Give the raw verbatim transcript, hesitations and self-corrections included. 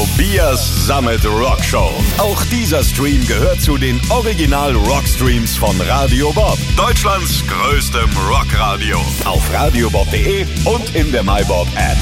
Tobias Sammet Rock Show. Auch dieser Stream gehört zu den Original Rockstreams von Radio Bob, Deutschlands größtem Rockradio. Auf radiobob punkt de und in der MyBob App.